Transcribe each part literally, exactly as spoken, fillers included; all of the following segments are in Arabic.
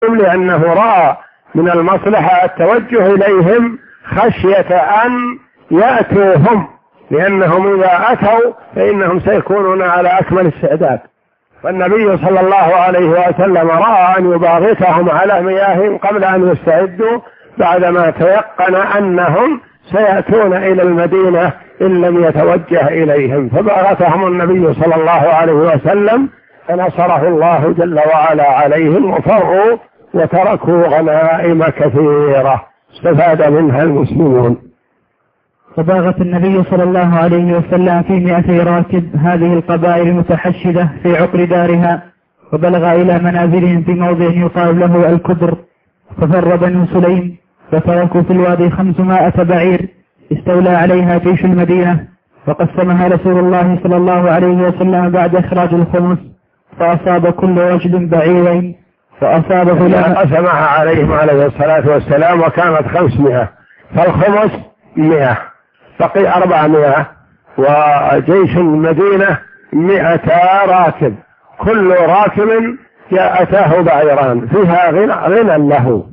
لأنه رأى من المصلحة التوجه إليهم خشية أن يأتوا هم، لأنهم إذا أتوا فإنهم سيكونون على أكمل استعداد. فالنبي صلى الله عليه وسلم رأى أن يباغتهم على مياههم قبل أن يستعدوا، بعدما تيقن أنهم سيأتون إلى المدينة إن لم يتوجه إليهم، فباغتهم النبي صلى الله عليه وسلم فنصره الله جل وعلا عليهم وفروا وتركوا غنائم كثيرة استفاد منها المسلمون. فباغت النبي صلى الله عليه وسلم في مئتي راكب هذه القبائل المتحشدة في عقر دارها، وبلغ إلى منازلهم في موضع يقال له الكبر، ففر بنو سليم فتركوا في الوادي خمسمائة بعير استولى عليها جيش المدينة، وقسمها رسول الله صلى الله عليه وسلم بعد إخراج الخمس، فأصاب كل رجل بعيرين، فأصاب غلام قسمها عليهم عليه الصلاة والسلام وكانت خمسمائة، فالخمس مئة، بقي أربعمائة، وجيش المدينة مئة راكب، كل راكب أتاه بعيران فيها غنى, غنى له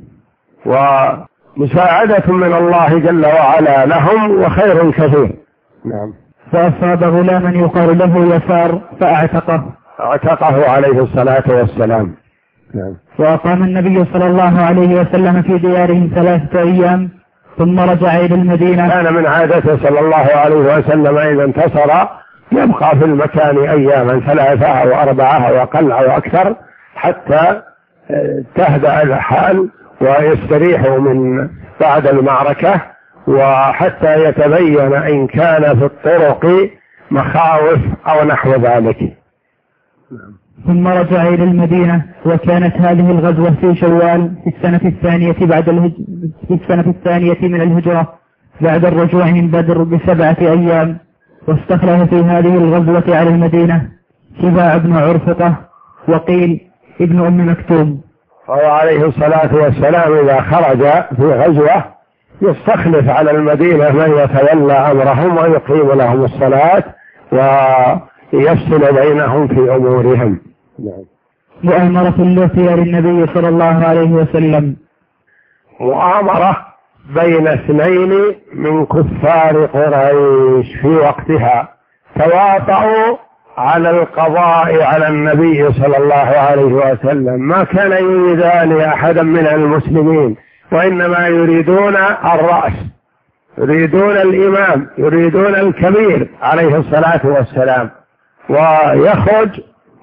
ومساعدة من الله جل وعلا لهم وخير كثير. نعم. فأصاب غلاما يقال له يسار فأعتقه اعتقه عليه الصلاة والسلام. نعم. وأقام النبي صلى الله عليه وسلم في ديارهم ثلاثة أيام ثم رجع إلى المدينة. كان من عادته صلى الله عليه وسلم إذا انتصر يبقى في المكان أياما ثلاثة أو أربعة أو أقل أو أكثر حتى تهدأ الحال ويستريحوا من بعد المعركة، وحتى يتبين إن كان في الطرق مخاوف أو نحو ذلك. ثم رجع إلى المدينة، وكانت هذه الغزوة في شوال في السنة الثانية بعد الهج... في السنة الثانية من الهجرة بعد الرجوع من بدر بسبعة أيام. واستخلف في هذه الغزوة على المدينة شباع بن عرفقة وقيل ابن أم مكتوم. وهو عليه الصلاة والسلام إذا خرج في غزوة يستخلف على المدينة من يتولى أمرهم ويقيم لهم الصلاة ويفصل بينهم في أمورهم. مؤامرة الاختيار النبي صلى الله عليه وسلم. مؤامرة بين اثنين من كفار قريش في وقتها تواطؤوا على القضاء على النبي صلى الله عليه وسلم، ما كان يريدان أحدا من المسلمين، وإنما يريدون الرأس، يريدون الإمام، يريدون الكبير عليه الصلاة والسلام، ويخرج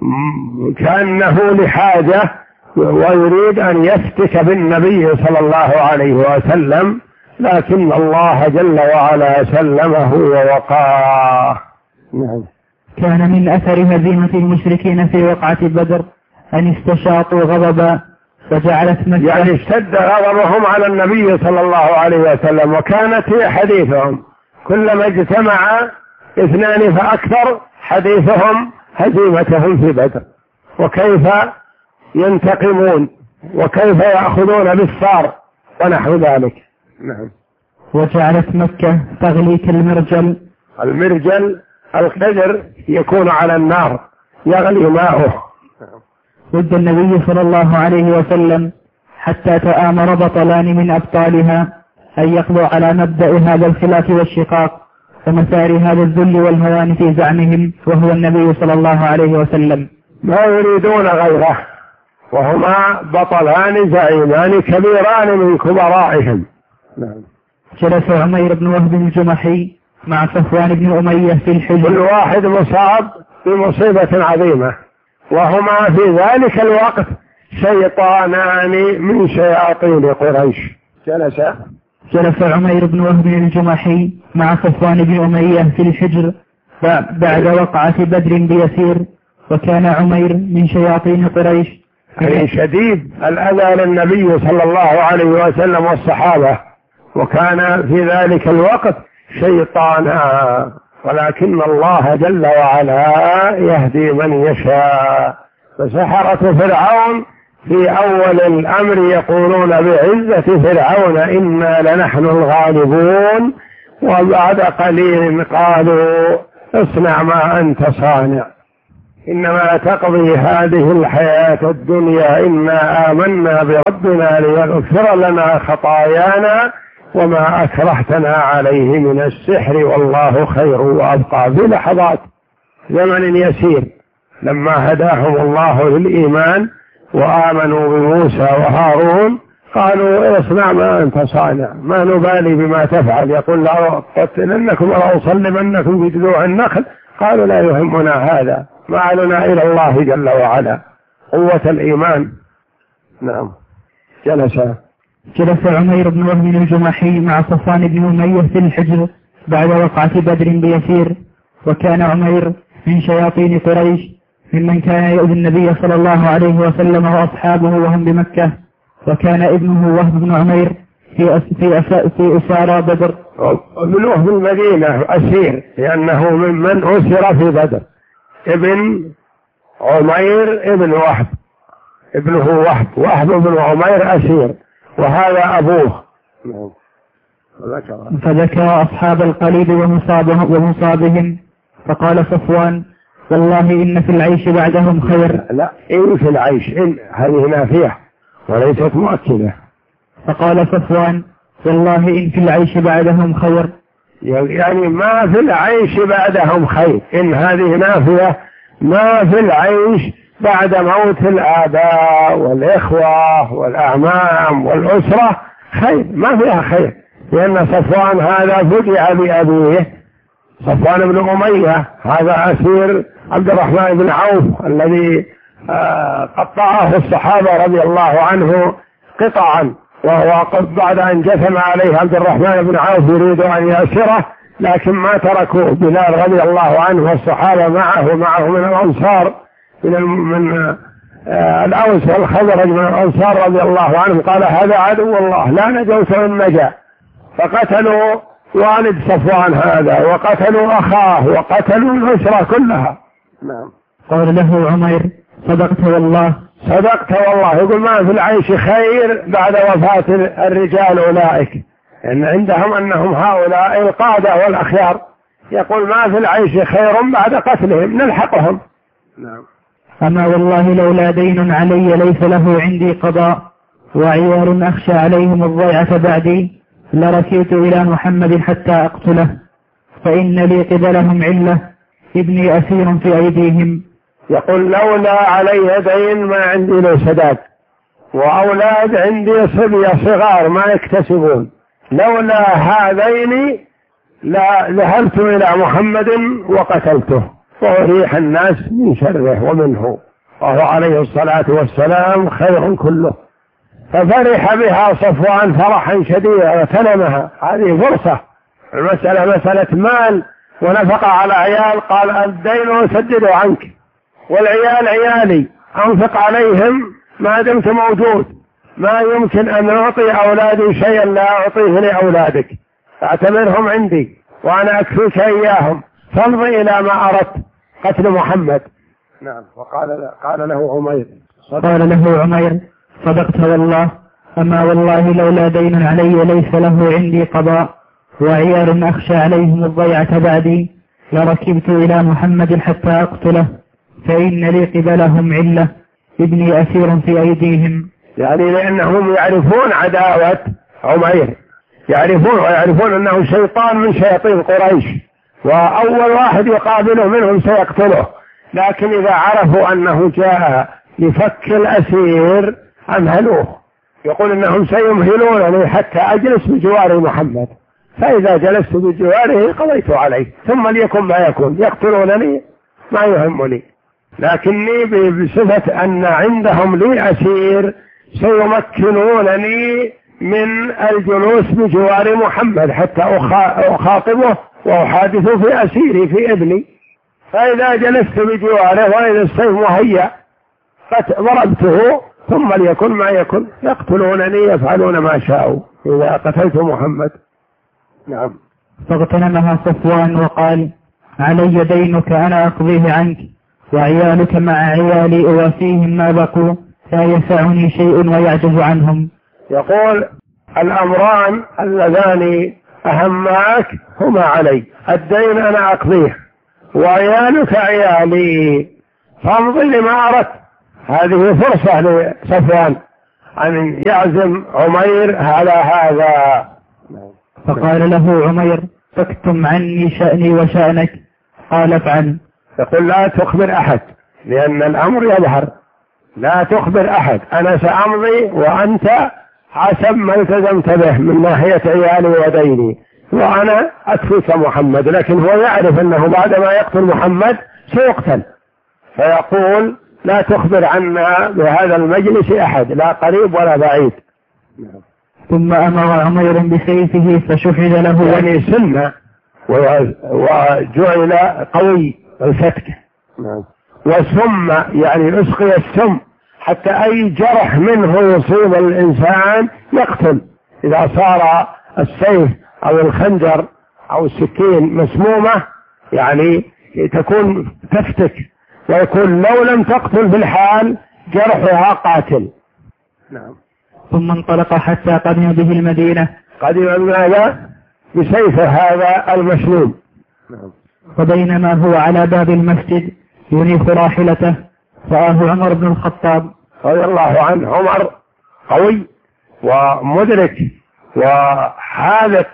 كأنه لحاجة ويريد أن يفتك بالنبي صلى الله عليه وسلم، لكن الله جل وعلا سلمه ووقاه. نعم. كان من أثر هزيمة المشركين في وقعة بدر أن استشاطوا غضبا فجعلت مكة، يعني اشتد غضبهم على النبي صلى الله عليه وسلم، وكانت هي حديثهم كلما اجتمع اثنان فأكثر حديثهم هزيمتهم في بدر، وكيف ينتقمون وكيف يأخذون بالثار ونحو ذلك. نعم. وجعلت مكة تغلي كالمرجل. المرجل القدر يكون على النار يغلي ماؤه. ضد النبي صلى الله عليه وسلم حتى تآمر بطلان من أبطالها أن يقضوا على مبدأ هذا الخلاف والشقاق ومسار هذا الذل والهوان في زعمهم، وهو النبي صلى الله عليه وسلم. ما يريدون غيره، وهما بطلان زعيمان كبيران من كبرائهم. نعم. جلس عمير بن وهب الجمحي مع صفوان بن أمية في الحجر، كل واحد مصاب بمصيبة عظيمة، وهما في ذلك الوقت شيطانان من شياطين قريش. جلس جلس عمير بن وهب الجمحي مع صفوان بن أمية في الحجر بعد وقعة بدر بيسير، وكان عمير من شياطين قريش يعني شديد الأذى للنبي صلى الله عليه وسلم والصحابة، وكان في ذلك الوقت شيطانا، ولكن الله جل وعلا يهدي من يشاء. فسحرة فرعون في أول الأمر يقولون بعزة فرعون إنا لنحن الغالبون، وبعد قليل قالوا اصنع ما أنت صانع. إنما تقضي هذه الحياة الدنيا، إنا آمنا بربنا ليغفر لنا خطايانا وما أكرهتنا عليه من السحر والله خير وأبقى. في لحظات زمن يسير لما هداهم الله للإيمان وآمنوا بموسى وهارون قالوا اصنع ما أنت صانع، ما نبالي بما تفعل، يقول لأقتلنكم ولأصلبنكم في جذوع النخل، قالوا لا يهمنا هذا، ما علنا إلى الله جل وعلا. قوة الإيمان. نعم. جلس جلس عمير بن وهب الجمحي مع صفوان بن أمية في الحجر بعد وقعة بدر بيسير، وكان عمير من شياطين قريش ممن كان يؤذي النبي صلى الله عليه وسلم وأصحابه وهم بمكة، وكان ابنه وهب بن عمير في في في أسارى بدر. ابنه في المدينة أسير لأنه ممن أسر في بدر. ابن عمير ابن وهب، ابنه وهب، وهب بن عمير أسير، وهذا أبوه. فذكر أصحاب القليب ومصابهم، فقال صفوان والله إن في العيش بعدهم خير. لا، إن في العيش، إن هذه نافية وليست مؤكدة. فقال صفوان والله إن في العيش بعدهم خير، يعني ما في العيش بعدهم خير. إن هذه نافية، ما في العيش بعد موت الآباء والإخوة والأعمام والأسرة خير، ما فيها خير، لأن صفوان هذا فدع بأبيه، صفوان بن أمية هذا أسير عبد الرحمن بن عوف الذي قطعه الصحابة رضي الله عنه قطعا، وهو قد بعد أن جثم عليه عبد الرحمن بن عوف يريد أن يأسره، لكن ما تركوه. بلال رضي الله عنه والصحابة معه معه من الأنصار، من من الأوس والخزرج من الأنصار رضي الله عنهم، قال هذا عدو الله لا نجوت إن نجا، فقتلوا والد صفوان هذا وقتلوا أخاه وقتلوا الأسرة كلها. نعم. قال له عمير صدقت والله. صدقت والله. يقول ما في العيش خير بعد وفاة الرجال أولئك، إن عندهم أنهم هؤلاء القادة والأخيار، يقول ما في العيش خير بعد قتلهم، نلحقهم. نعم. أما والله لولا دين علي ليس له عندي قضاء، وعيال أخشى عليهم الضيعة بعدي، لركيت إلى محمد حتى أقتله، فإن لي قبلهم علة، ابني أسير في أيديهم. يقول لولا علي دين ما عندي له سداد، وأولاد عندي صبية صغار ما يكتسبون، لولا هذين لا ذهبت إلى محمد وقتلته وأريح الناس من شره ومنه، وهو عليه الصلاة والسلام خير كله. ففرح بها صفوان فرحا شديدا وتنمها، هذه فرصة، المسألة مسألة مال ونفقة على عيال، قال الدين أسدده عنك، والعيال عيالي أنفق عليهم ما دمت موجود، ما يمكن أن أعطي أولادي شيئا لا أعطيه لأولادك، فاعتبرهم عندي وأنا أكفيك إياهم، فامضي إلى ما أردت، قتل محمد. نعم. وقال قال له عمير قال له عمير صدقت والله، أما والله لولا دين علي ليس له عندي قضاء، وعيال أخشى عليهم الضيعة بعدي، لركبت إلى محمد حتى أقتله، فإن لي قبلهم علة، ابني أسير في أيديهم. يعني لأنهم يعرفون عداوة عمير، يعرفون ويعرفون أنه شيطان من شياطين قريش، وأول واحد يقابله منهم سيقتله، لكن إذا عرفوا أنه جاء لفك الأسير أمهلوه، يقول إنهم سيمهلونني حتى أجلس بجوار محمد، فإذا جلست بجواره قضيت عليه، ثم ليكن ما يكون، يقتلونني ما يهمني، لكني بصفة أن عندهم لي أسير سيمكنونني من الجلوس بجوار محمد حتى أخاطبه وأحادث في أسيري في ابني، فإذا جلست بجواره وإذا السيف مهيأ ضربته، ثم ليكن ما يكن، يقتلونني يفعلون ما شاءوا إذا قتلت محمد. نعم. فاغتنمها صفوان وقال علي دينك أنا أقضيه عنك، وعيالك مع عيالي أوافيهم ما بقوا، لا يسعني شيء ويعجز عنهم. يقول الأمران اللذان أهماك هما علي، الدين أنا أقضيه، وعيالك عيالي، فامضي لما أردت. هذه فرصة لصفوان أن يعزم عمير على هذا. فقال له عمير تكتم عني شأني وشأنك. قال افعل. يقول لا تخبر أحد لأن الأمر يظهر، لا تخبر أحد، أنا سأمضي وأنت حسب ما التزمت به من ناحية عيالي وديني، وأنا أكفيك محمد. لكن هو يعرف أنه بعدما يقتل محمد سيقتل، فيقول لا تخبر عنا بهذا المجلس أحد، لا قريب ولا بعيد. ثم أمر عمير بسيفه فشحذ له، يعني سنة وجعل قوي الفتك، وسم يعني أسقي السم حتى أي جرح منه يصيب الإنسان يقتل. إذا صار السيف أو الخنجر أو السكين مسمومة يعني تكون تفتك، ويكون لو لم تقتل في الحال جرحها قاتل. نعم. ثم انطلق حتى قدم به المدينة. قدم ماذا؟ بسيفه هذا المسلوم. نعم. وبينما هو على باب المسجد ينيخ راحلته رآه عمر بن الخطاب رضي الله عنه. عمر قوي ومدرك وحاذق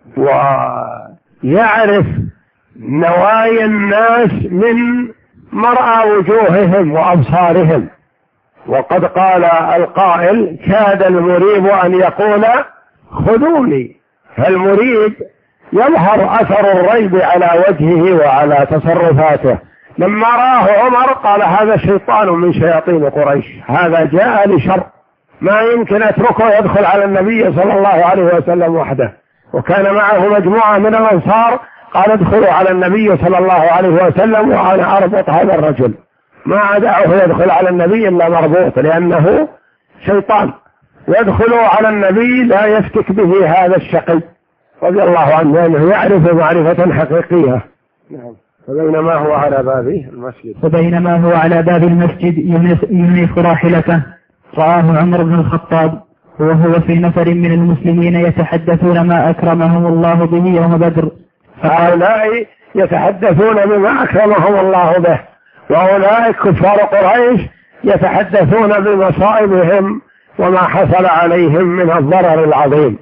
ويعرف نوايا الناس من مرأى وجوههم وأبصارهم. وقد قال القائل كاد المريب أن يقول خذوني. فالمريب يظهر أثر الريب على وجهه وعلى تصرفاته. لما راه عمر قال هذا شيطان من شياطين قريش، هذا جاء لشر، ما يمكن أتركه يدخل على النبي صلى الله عليه وسلم وحده. وكان معه مجموعة من الأنصار قال ادخلوا على النبي صلى الله عليه وسلم وأنا أربط هذا الرجل، ما أدعه يدخل على النبي إلا مربوط لأنه شيطان. يدخلوا على النبي لا يفتك به هذا الشقي رضي الله عنه لأنه يعرف معرفة حقيقية. نعم. فبينما هو على باب المسجد فبينما هو على باب المسجد ينيخ راحلته رآه عمر بن الخطاب وهو في نفر من المسلمين يتحدثون ما أكرمهم الله به يوم بدر. هؤلاء يتحدثون بما أكرمهم الله به، وأولئك كفار قريش يتحدثون بمصائبهم وما حصل عليهم من الضرر العظيم.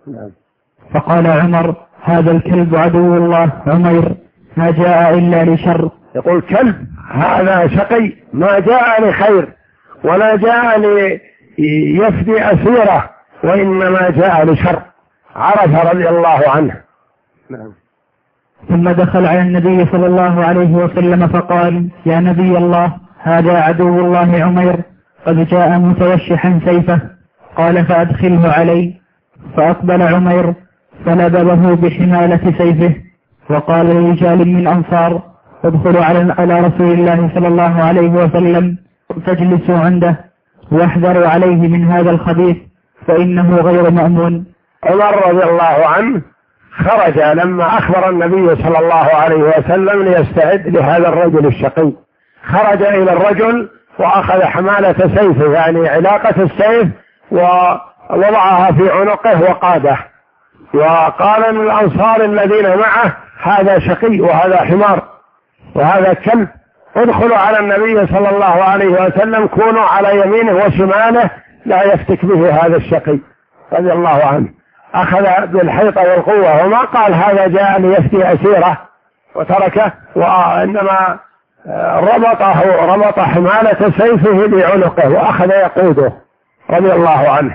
فقال عمر هذا الكلب عدو الله عمير ما جاء إلا لشر. يقول كلب هذا شقي ما جاء لخير ولا جاء ليفدي أسيره وإنما جاء لشر. عرف رضي الله عنه. نعم. ثم دخل على النبي صلى الله عليه وسلم فقال يا نبي الله هذا عدو الله عمير قد جاء متوشحا سيفه. قال فأدخله علي. فأقبل عمير فنبذه بحمالة سيفه وقال لرجال من أنصار ادخلوا على رسول الله صلى الله عليه وسلم فاجلسوا عنده واحذروا عليه من هذا الخبيث فإنه غير مأمون. عمر رضي الله عنه خرج لما أخبر النبي صلى الله عليه وسلم ليستعد لهذا الرجل الشقي. خرج إلى الرجل وأخذ حمالة سيفه يعني علاقة السيف ووضعها في عنقه وقاده، وقال للأنصار الذين معه هذا شقي وهذا حمار وهذا كلب، ادخلوا على النبي صلى الله عليه وسلم كونوا على يمينه وشماله لا يفتك به هذا الشقي رضي الله عنه. أخذ بالحيطة والقوة وما قال هذا جاء ليفتي أسيره وتركه، وإنما ربطه ربط حمالة سيفه بعنقه وأخذ يقوده رضي الله عنه.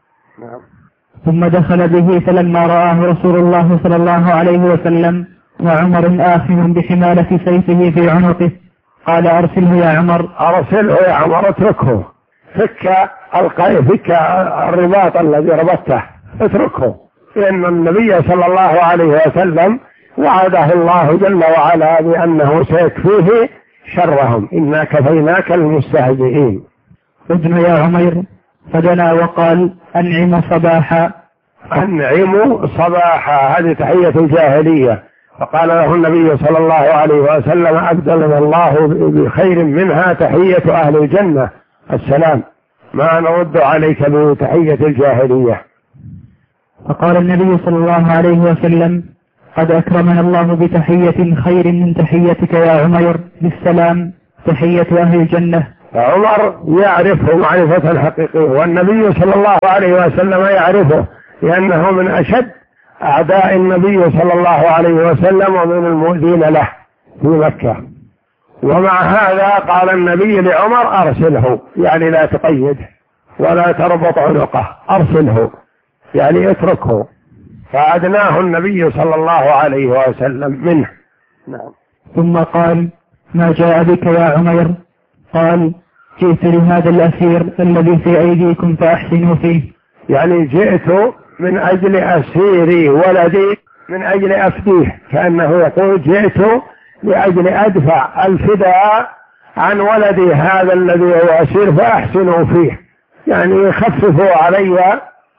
ثم دخل به فلما رآه رسول الله صلى الله عليه وسلم وعمر آخذ بحمالة سيفه في عنقه قال أرسله يا عمر. أرسله يا عمر اتركه، فك القي فك الرباط الذي ربطته اتركه، لأن النبي صلى الله عليه وسلم وعده الله جل وعلا بأنه سيكفيه شرهم إنا كفيناك المستهزئين. ادن يا عمير. فدنا وقال أنعم صباحا. أنعم صباحا هذه تحية الجاهلية، فقال له النبي صلى الله عليه وسلم أبدلنا الله بخير منها تحية أهل الجنة السلام، ما نرد عليك بتحية الجاهلية. فقال النبي صلى الله عليه وسلم قد أكرمنا الله بتحية خير من تحيتك يا عمير بالسلام، تحية أهل الجنة. عمر يعرفه معرفة حقيقية، والنبي صلى الله عليه وسلم يعرفه، لأنه من أشد أعداء النبي صلى الله عليه وسلم ومن المؤذين له في مكة. ومع هذا قال النبي لعمر أرسله، يعني لا تقيده ولا تربط عنقه، أرسله يعني اتركه، فأدناه النبي صلى الله عليه وسلم منه. نعم. ثم قال: ما جاء بك يا عمير؟ قال: جئت لهذا الأسير الذي في أيديكم فأحسنوا فيه. يعني جئت من أجل أسيري ولدي من أجل أفديه، كأنه يقول جئت لأجل أدفع الفداء عن ولدي هذا الذي هو أسير فأحسنوا فيه، يعني خففوا علي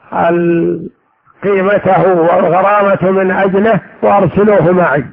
قيمته والغرامة من أجله وأرسلوه معي.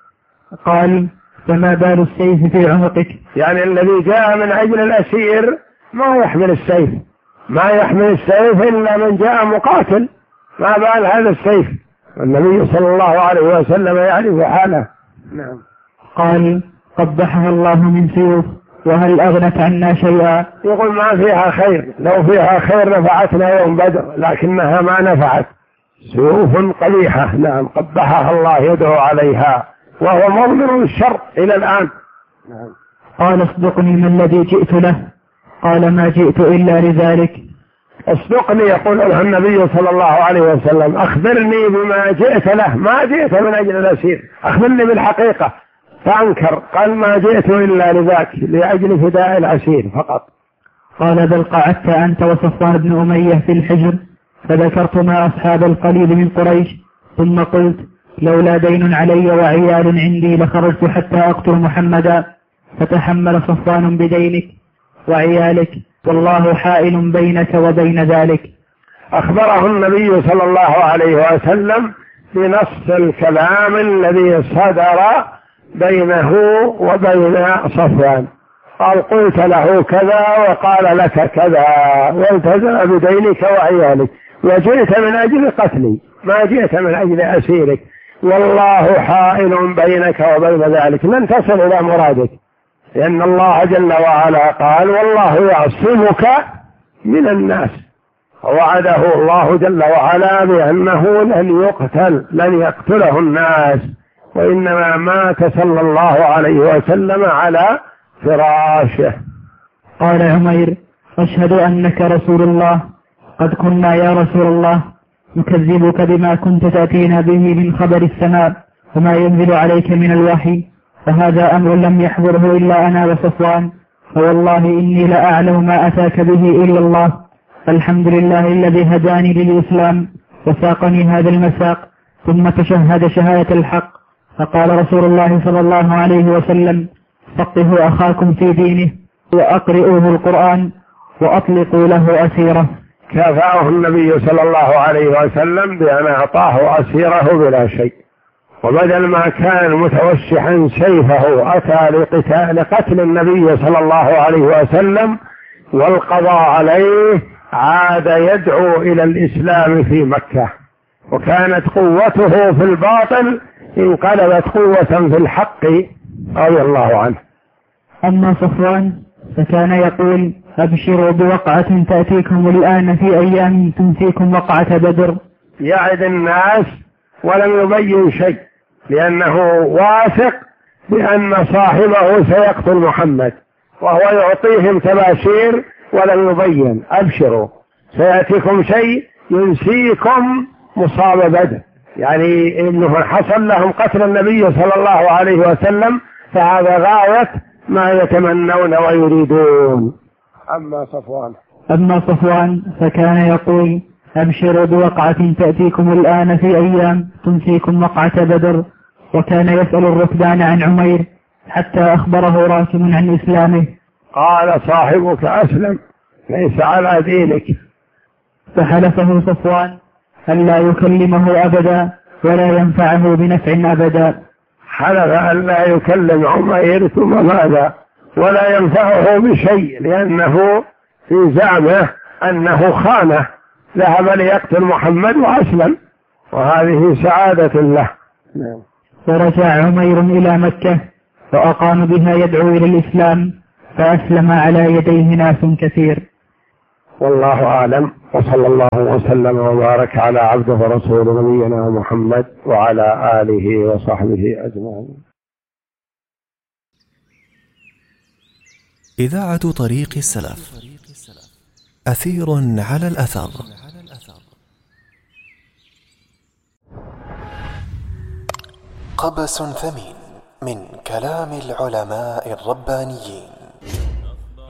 قال: فما بال السيف في عنقك؟ يعني الذي جاء من أجل الأسير ما يحمل السيف، ما يحمل السيف إلا من جاء مقاتل، ما بال هذا السيف؟ النبي صلى الله عليه وسلم يعرف حاله. نعم. قال: قبحها الله من سيوف، وهل أغنت عنا شيئا؟ يقول ما فيها خير، لو فيها خير نفعتنا يوم بدر، لكنها ما نفعت، سيوف قبيحة. نعم، قبحها الله يدعو عليها، وهو مضمر الشر إلى الآن. نعم. قال: اصدقني ما الذي جئت له؟ قال: ما جئت إلا لذلك. اصدقني، يقول له النبي صلى الله عليه وسلم، أخبرني بما جئت له، ما جئت من أجل الأسير، أخبرني بالحقيقة. فأنكر، قال: ما جئت إلا لذاك، لأجل فداء الأسير فقط. قال: بل قعدت أنت وصفوان بن أمية في الحجر فذكرتما أصحاب القليل من قريش، ثم قلت: لولا دين علي وعيال عندي لخرجت حتى أقتل محمدا، فتحمل صفوان بدينك وعيالك، والله حائل بينك وبين ذلك. أخبره النبي صلى الله عليه وسلم بنص الكلام الذي صدر بينه وبين صفوان، قال: قلت له كذا وقال لك كذا، والتزم بدينك وعيالك، وجئت من أجل قتلي، ما جئت من أجل أسيرك، والله حائل بينك وبين ذلك، لن تصل إلى مرادك، لأن الله جل وعلا قال: والله يعصمك من الناس. ووعده الله جل وعلا بأنه لن يقتل، لن يقتله الناس، وإنما مات صلى الله عليه وسلم على فراشه. قال عمير: أشهد أنك رسول الله، قد كنا يا رسول الله نكذبك بما كنت تأتينا به من خبر السماء وما ينزل عليك من الوحي، فهذا أمر لم يحضره إلا أنا وصفوان، فوالله إني لأعلم ما أتاك به إلا الله، الحمد لله الذي هداني للإسلام وساقني هذا المساق. ثم تشهد شهادة الحق، فقال رسول الله صلى الله عليه وسلم: فقهوا أخاكم في دينه وأقرئوه القرآن وأطلقوا له أسيره. كافأه النبي صلى الله عليه وسلم بأن أعطاه أسيره بلا شيء، وبدل ما كان متوشحا سيفه أتى لقتال لقتل النبي صلى الله عليه وسلم والقضاء عليه، عاد يدعو إلى الإسلام في مكة، وكانت قوته في الباطل انقلبت قوة في الحق رضي الله عنه. أما صفوان فكان يقول: أبشروا بوقعة تأتيكم الآن في أيام تنسيكم وقعة بدر. يعد الناس ولم يبين شيء، لأنه واثق بأن صاحبه سيقتل محمد، وهو يعطيهم تباشير ولم يبين: أبشروا سيأتيكم شيء ينسيكم مصاب بدر، يعني إنه حصل لهم قتل النبي صلى الله عليه وسلم، فهذا غاية ما يتمنون ويريدون. أما صفوان أما صفوان فكان يقول: أبشروا بوقعة تأتيكم الآن في أيام تنسيكم وقعة بدر. وكان يسأل الركبان عن عمير حتى أخبره راكب عن إسلامه، قال: صاحبك أسلم ليس على دينك. فحلفه صفوان ألا يكلمه أبدا ولا ينفعه بنفع أبدا. حلف أن لا يكلم عمير ثم ماذا؟ ولا ينفعه بشيء، لأنه في زعمه أنه خانه، ذهب ليقتل محمد وأسلم، وهذه سعادة له. فرجع عمير إلى مكة وأقام بها يدعو إلى الإسلام، فأسلم على يديه ناس كثير. والله أعلم، وصلى الله وسلم وبارك على عبده ورسوله نبينا محمد وعلى آله وصحبه أجمعين. إذاعة طريق السلف، أثير على الأثر. قبس ثمين من كلام العلماء الربانيين.